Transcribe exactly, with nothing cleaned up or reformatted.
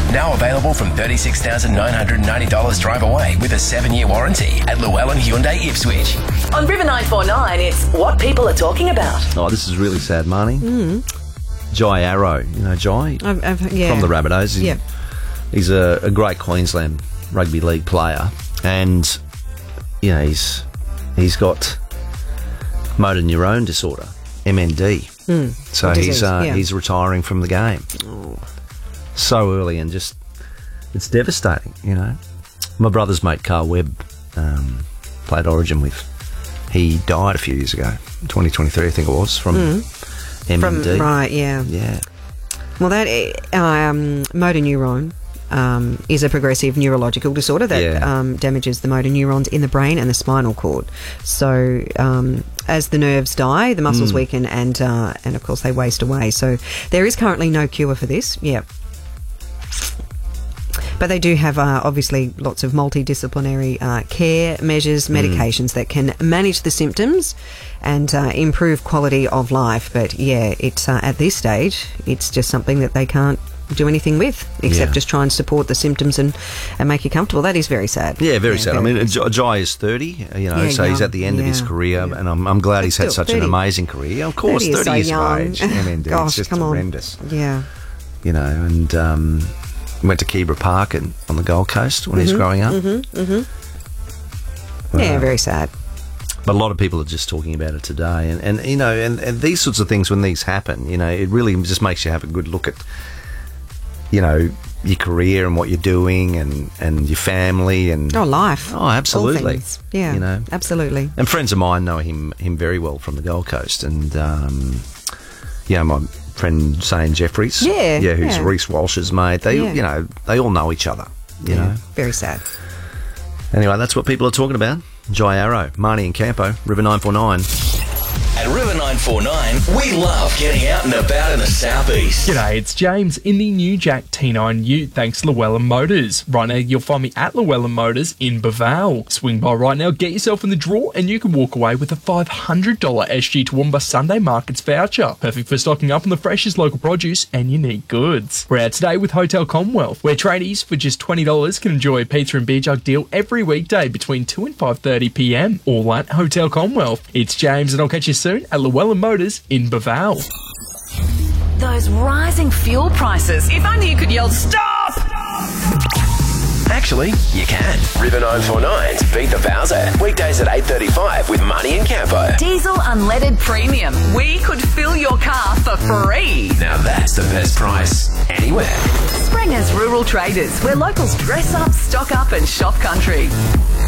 Now available from thirty-six thousand nine hundred ninety dollars drive away with a seven-year warranty at Llewellyn Hyundai Ipswich. On River nine four nine, it's what people are talking about. Oh, this is really sad, Marnie. Mm. Jai Arrow, you know Jai? I've, I've, yeah. From the Rabbitohs. He, yeah. He's a, a great Queensland rugby league player, and you know he's he's got motor neurone disorder, M N D. Mm. So Disease, he's uh, yeah. he's retiring from the game oh. so early, and just it's devastating. You know, my brother's mate Carl Webb um, played Origin with. He died a few years ago, twenty twenty-three, I think it was, from mm. M N D. From, right, yeah, yeah. Well, that um, motor neuron. Um, is a progressive neurological disorder that yeah. um, damages the motor neurons in the brain and the spinal cord. So um, as the nerves die, the muscles mm. weaken and, uh, and of course, they waste away. So there is currently no cure for this. Yeah. But they do have, uh, obviously, lots of multidisciplinary uh, care measures, medications mm. that can manage the symptoms and uh, improve quality of life. But, yeah, it's uh, at this stage, it's just something that they can't do anything with except yeah. just try and support the symptoms and, and make you comfortable. That is very sad. Yeah, very yeah, sad. very I mean, J- Jai is thirty, you know, yeah, so young. he's at the end yeah. of his career, yeah. and I'm, I'm glad But he's had still, such thirty, an amazing career. Of course, thirty is thirty so is young. age. M N D, Gosh, it's just come horrendous. on. Yeah. You know, and um, went to Keebra Park and, on the Gold Coast when mm-hmm, he was growing up. Mm-hmm, mm-hmm. Well, yeah, very sad. But a lot of people are just talking about it today, and, and you know, and, and these sorts of things, when these happen, you know, it really just makes you have a good look at, you know, your career and what you're doing, and, and your family, and oh, life. Oh, absolutely. Yeah, you know, absolutely. And friends of mine know him him very well from the Gold Coast, and um, you know, my friend Zane Jeffries, yeah, yeah, who's yeah. Reece Walsh's mate. They, yeah. you know, they all know each other. You yeah, know, very sad. Anyway, that's what people are talking about. Jai Arrow, Marnie and Campo, River nine four nine. At River nine four nine, we love getting out and about in the southeast. G'day, it's James in the new Jack T nine Ute, thanks to Llewellyn Motors. Right now, you'll find me at Llewellyn Motors in Baval. Swing by right now, get yourself in the draw, and you can walk away with a five hundred dollars S G Toowoomba Sunday Markets voucher. Perfect for stocking up on the freshest local produce and unique goods. We're out today with Hotel Commonwealth, where tradies for just twenty dollars can enjoy a pizza and beer jug deal every weekday between two and five thirty p m, all at Hotel Commonwealth. It's James, and I'll catch you soon at Llewellyn Motors in Baval. Those rising fuel prices. If only you could yell, stop! Actually, you can. River nine four nine's Beat the Bowser. Weekdays at eight thirty-five with Marnie and Campo. Diesel unleaded premium. We could fill your car for free. Now that's the best price anywhere. Springer's Rural Traders, where locals dress up, stock up and shop country.